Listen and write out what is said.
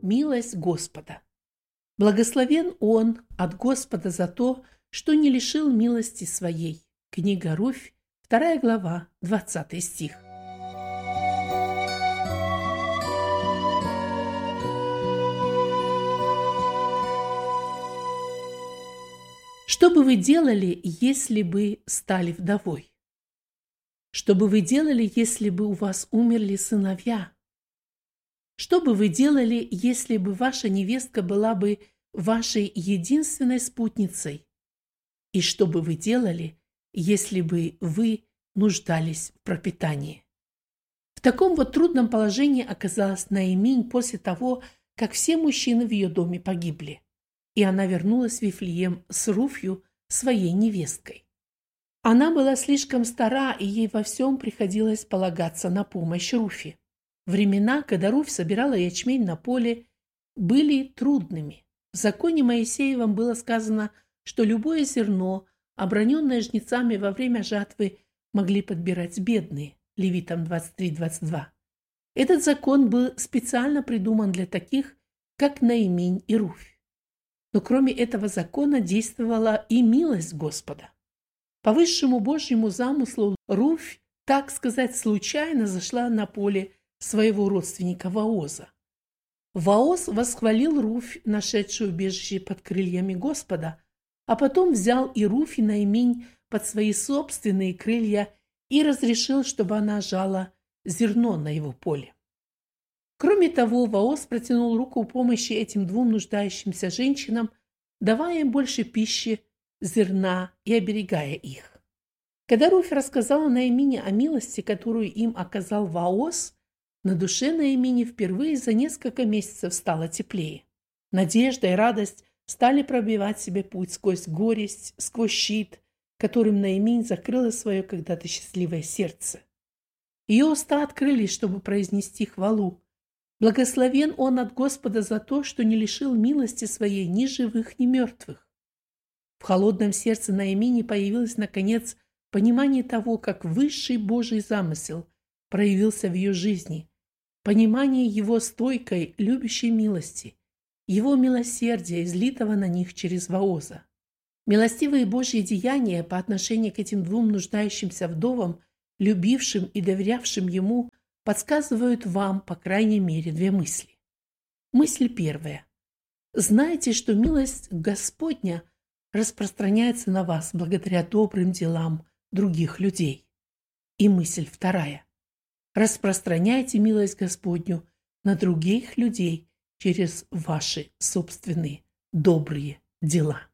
милость Господа. Благословен он от Господа за то, что не лишил милости своей. Книга Руфь, 2 глава, 20 стих. Что бы вы делали, если бы стали вдовой? Что бы вы делали, если бы у вас умерли сыновья? Что бы вы делали, если бы ваша невестка была бы вашей единственной спутницей? И что бы вы делали, если бы вы нуждались в пропитании? В таком вот трудном положении оказалась Наиминь после того, как все мужчины в ее доме погибли. И она вернулась в Вифлеем с Руфью, своей невесткой. Она была слишком стара, и ей во всем приходилось полагаться на помощь Руфи. Времена, когда Руфь собирала ячмень на поле, были трудными. В законе Моисеевом было сказано, что любое зерно, оброненное жнецами во время жатвы, могли подбирать бедные. Левитам 23:22. Этот закон был специально придуман для таких, как Наиминь и Руфь. Но кроме этого закона действовала и милость Господа. По высшему Божьему замыслу Руфь, так сказать, случайно зашла на поле своего родственника Вооза. Вооз восхвалил Руфь, нашедшую убежище под крыльями Господа, а потом взял и Руфь и Наиминь под свои собственные крылья и разрешил, чтобы она жала зерно на его поле. Кроме того, Вооз протянул руку помощи этим двум нуждающимся женщинам, давая им больше пищи, зерна и оберегая их. Когда Руфь рассказала Наимине о милости, которую им оказал Вооз, на душе Наимини впервые за несколько месяцев стало теплее. Надежда и радость стали пробивать себе путь сквозь горесть, сквозь щит, которым Наиминь закрыла свое когда-то счастливое сердце. Ее уста открылись, чтобы произнести хвалу. Благословен он от Господа за то, что не лишил милости своей ни живых, ни мертвых. В холодном сердце Наимини появилось, наконец, понимание того, как высший Божий замысел проявился в ее жизни, понимание его стойкой, любящей милости, его милосердия, излитого на них через Вооза. Милостивые Божьи деяния по отношению к этим двум нуждающимся вдовам, любившим и доверявшим ему, подсказывают вам, по крайней мере, две мысли. Мысль первая. Знайте, что милость Господня распространяется на вас благодаря добрым делам других людей. И мысль вторая. Распространяйте милость Господню на других людей через ваши собственные добрые дела.